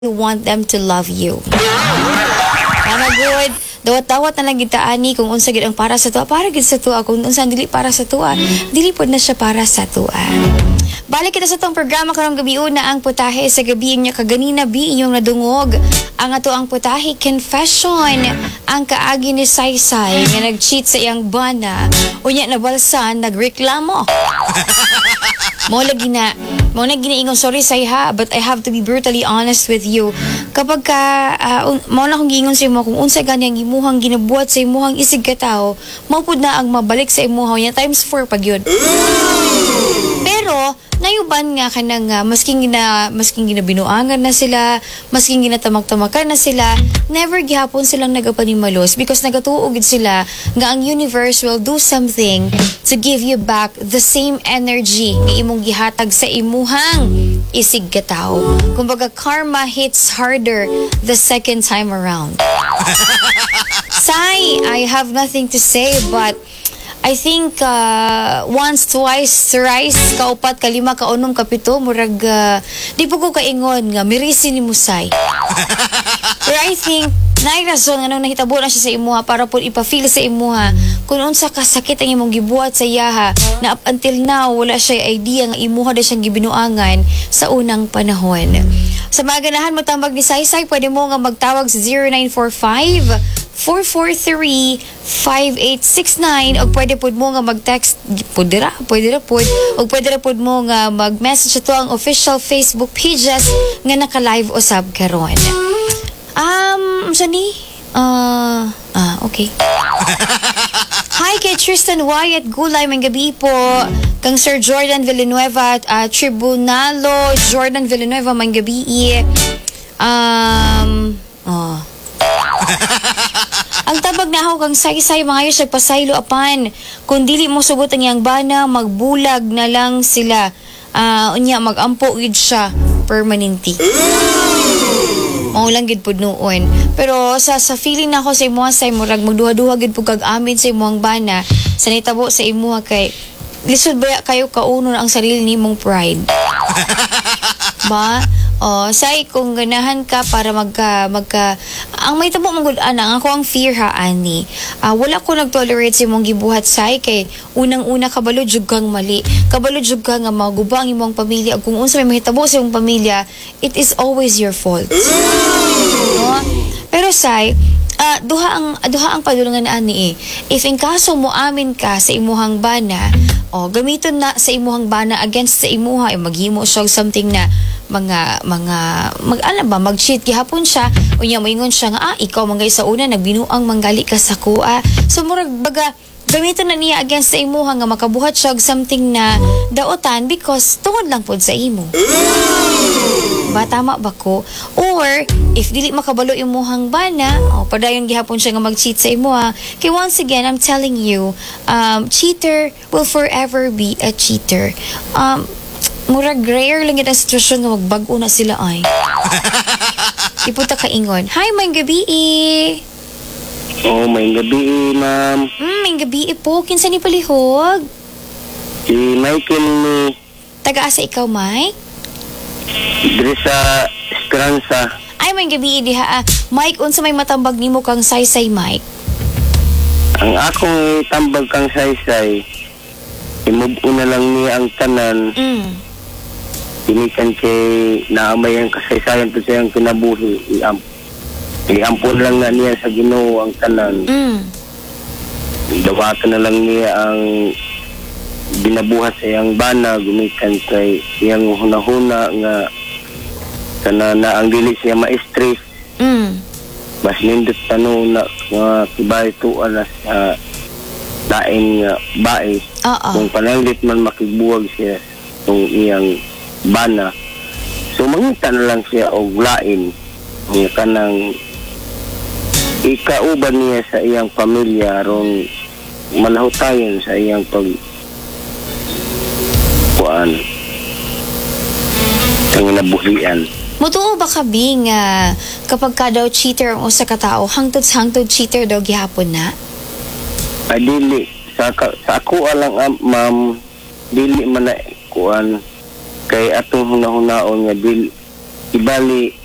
you want them to love you. Kana good. Dawat-dawat na lang gitaani kung unsa gid ang para sa tuwa, para gid sa tuwa. Kung unsa dili para sa tuwa, dili pod na siya para sa tuwa. Balik kita sa tong programa karong gabi una ang putahe sa gabi niya kaganina bi inyong nadungog ang ato ang putahe confession ang kaagi ni Saysay nga nag-cheat sa iyang bana unya nabalsan nagreklamo. Mo lagi na ingon sorry say ha but I have to be brutally honest with you kapag ka mo na kung giingon sa imo kung unsa gani ang imuhang ginabuhat sa imuhang isig ka tao mao pud na ang mabalik sa imuha nya times 4 pag yun. Pero nayuban nga kanang masking ginabinuangan na sila, masking ginatamag-tamakan na sila, never gihapon silang nagapanimalos because nagatuog gid sila nga ang universe will do something to give you back the same energy nga imong gihatag sa imuhang isig ka tao. Kumbaga karma hits harder the second time around. Say, I have nothing to say but I think once, twice, thrice, kaupat, kalima, kaunom, kapito, murag di po ko kaingon nga mirisi ni Musay. Pero I think naay rason nga nung nahitabo na siya sa imuha para po ipa-feel sa imuha kung unsa kasakit ang imong gibuhat sa iyaha na up until now wala siya idea nga imuha na siyang gibinuangan sa unang panahon. Sa mga ganahan magtambag ni Saysay, pwede mo nga magtawag sa 0945 443-5869 o pwede po mo nga mag-text pwede ra po o pwede ra po mo nga mag-message ito ang official Facebook pages nga naka-live usab karon. Sani? Okay. Hi kay Tristan Wyatt Gulay, may gabi po. Kang Sir Jordan Villanueva at Tribunalo Jordan Villanueva, may gabi. Ang tabag na ako kang Saysay mga yun pasaylo apan kung dili mo sugot ang iyang bana magbulag na lang sila unya magampo gid siya permanently. Maulang gid pud noon. Pero sa feeling na ako sa imuha say murag magduha-duha gid pud kag amin sa imuhang bana sa nitabo sa imuha kay lisod ba kayo kauno ang sarili nimong pride. Ba? Say kung ganahan ka para magka ang may tabo mong anang ako ang fear ha ani. Wala ko nagtolerate sa imong gibuhat say kay unang-una kabalo jud kang mali. Kabalo jud ka nga magubang imong pamilya ug kung unsa may mahitabo sa imong pamilya, it is always your fault. Pero say duha ang padulungan ani if in kaso mo amin ka sa imuhang bana gamiton na sa imuhang bana against sa imuha maghimo siya something na mag-cheat gihapon siya unya moingon siya nga ikaw manggay sa una nagbinuang manggali ka sa kuha so murag baga gamiton na niya against sa imuha nga makabuhat siya something na daotan because tungod lang pod sa imo. Ba tama ba ko? Or if dili makabalo imuhang bana padayon gihapon siya nga mag-cheat sa imuha kay once again I'm telling you cheater will forever be a cheater. Murag rare lang yung sitwasyon nga magbago na sila ay. Iputa kaingon. Hi, may gabi may gabi ma'am. May gabi po. Kinsa ni palihog? Si Michael ni Taga-asa ikaw, Mike? Diri sa Esperanza. Ay, may gabi diha. Mike, unsa may matambag nimo kang Saysay, Mike? Ang akong tambag kang Saysay, imove na lang niya ang tanan. Pinikan kay naamay ang kasaysayan to sa iyang kinabuhi. Iampon lang na niya sa Ginoo ang tanan. Dawatan na lang niya ang binabuhat sa iyang bana gumikan kay iyang hunahuna nga kana na ang dili siya ma-stress. Mas nindot tano na nga kibay tuan na sa daing bae. Kung pananglit man makigbuwag siya kung iyang bana. So mangita na lang siya og lain nga kanang ikauban niya sa iyang pamilya ron malahutayon sa iyang kuan ang nabuhian. Mutuo ba ka bing kapag ka daw cheater ang usa ka tao hangtod cheater daw gihapon na? Dili sa ako lang ma'am dili man na kuan kay atong hunahunaon nga ibali